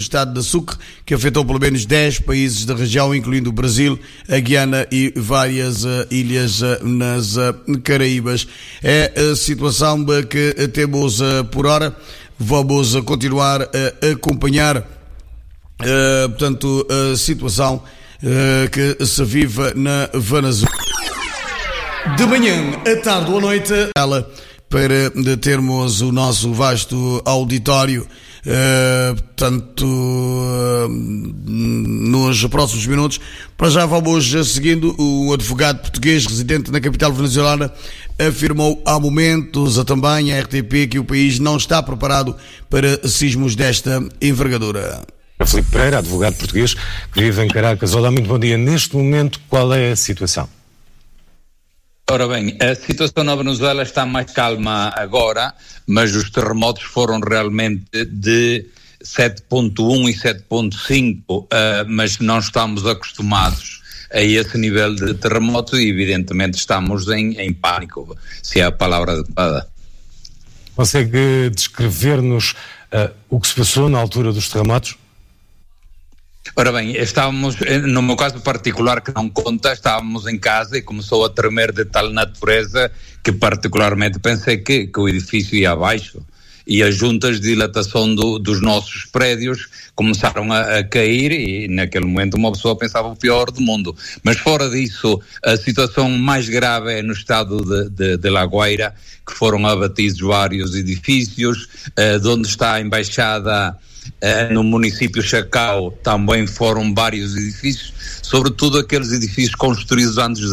estado de Sucre, que afetou pelo menos 10 países da região, incluindo o Brasil, a Guiana e várias ilhas nas Caraíbas. É a situação que temos por hora. Vamos continuar a acompanhar, portanto, a situação que se vive na Venezuela. De manhã, à tarde ou à noite, para termos o nosso vasto auditório, portanto, nos próximos minutos. Para já vamos seguindo. O advogado português residente na capital venezuelana afirmou há momentos também à RTP que o país não está preparado para sismos desta envergadura. Filipe Pereira, advogado português que vive em Caracas. Olá, muito bom dia. Neste momento, qual é a situação? Ora bem, a situação na Venezuela está mais calma agora, mas os terremotos foram realmente de 7.1 e 7.5, mas não estamos acostumados a esse nível de terremotos e evidentemente estamos em pânico, se é a palavra adequada. Consegue descrever-nos o que se passou na altura dos terremotos? Ora bem, estávamos, no meu caso particular que não conta, estávamos em casa e começou a tremer de tal natureza que particularmente pensei que o edifício ia abaixo e as juntas de dilatação dos nossos prédios começaram a cair e naquele momento uma pessoa pensava o pior do mundo. Mas fora disso, a situação mais grave é no estado de La Guaira, que foram abatidos vários edifícios, de onde está a embaixada. No município Chacao também foram vários edifícios, sobretudo aqueles edifícios construídos antes de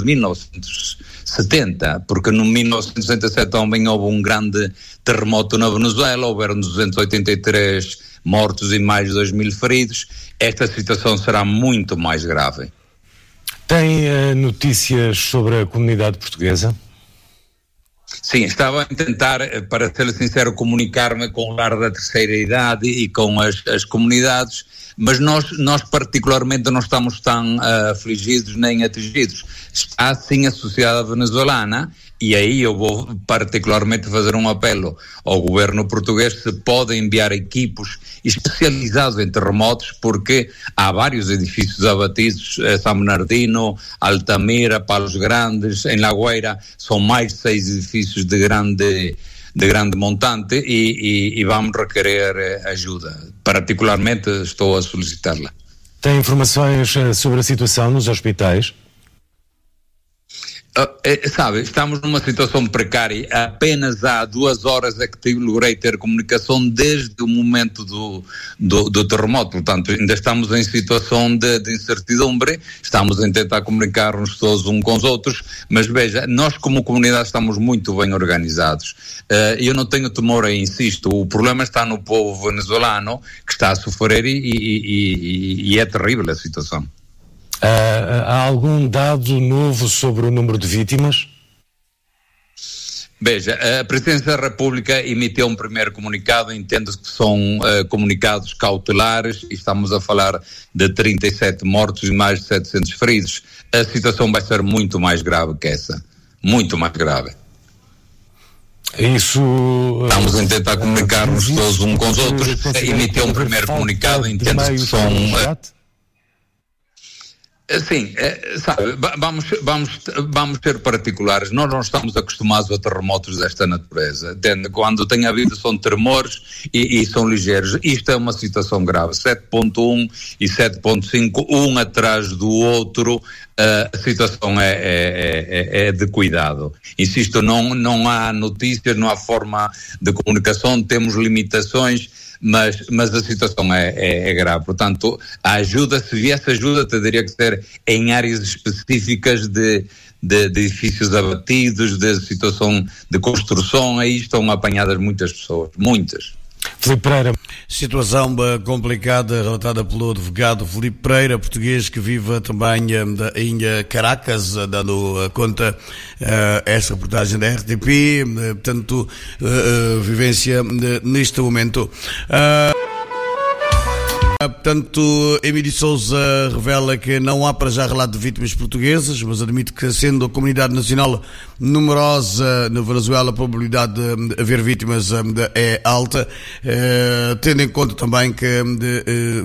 1970, porque no 1967 também houve um grande terremoto na Venezuela, houveram 283 mortos e mais de 2.000 feridos. Esta situação será muito mais grave. Tem notícias sobre a comunidade portuguesa? Sim, estava a tentar, para ser sincero, comunicar-me com o lar da terceira idade e com as comunidades, mas nós particularmente não estamos tão afligidos nem atingidos. Está sim a sociedade venezuelana e aí eu vou particularmente fazer um apelo ao governo português se pode enviar equipos especializados em terremotos, porque há vários edifícios abatidos, São Bernardino, Altamira, Palos Grandes, em La Guaira, são mais de 6 edifícios de grande montante e vamos requerer ajuda. Particularmente estou a solicitá-la. Tem informações sobre a situação nos hospitais? Sabe, estamos numa situação precária. Apenas há 2 horas é que logrei ter comunicação desde o momento do terremoto. Portanto, ainda estamos em situação de incertidumbre. Estamos a tentar comunicar-nos todos uns com os outros. Mas veja, nós como comunidade estamos muito bem organizados. Eu não tenho temor, insisto. O problema está no povo venezuelano que está a sofrer e é terrível a situação. Há algum dado novo sobre o número de vítimas? Veja, a Presidência da República emitiu um primeiro comunicado, entendo-se que são comunicados cautelares e estamos a falar de 37 mortos e mais de 700 feridos. A situação vai ser muito mais grave que essa, muito mais grave. Isso... Estamos a tentar comunicar-nos todos uns com os outros, emitiu um primeiro comunicado, entendo-se que são... Sim, sabe, vamos ser particulares. Nós não estamos acostumados a terremotos desta natureza, entende? Quando tem havido são tremores e são ligeiros. Isto é uma situação grave, 7.1 e 7.5, um atrás do outro. A situação é de cuidado. Insisto, não há notícias, não há forma de comunicação, temos limitações, mas a situação é grave. Portanto, a ajuda, se viesse ajuda, teria que ser em áreas específicas de edifícios abatidos, de situação de construção. Aí estão apanhadas muitas pessoas, muitas. Filipe Pereira. Situação complicada relatada pelo advogado Filipe Pereira, português que vive também em Caracas, dando conta esta reportagem da RTP, portanto, vivência neste momento. Portanto, Emílio Sousa revela que não há para já relato de vítimas portuguesas, mas admite que, sendo a comunidade nacional numerosa na Venezuela, a probabilidade de haver vítimas é alta, tendo em conta também que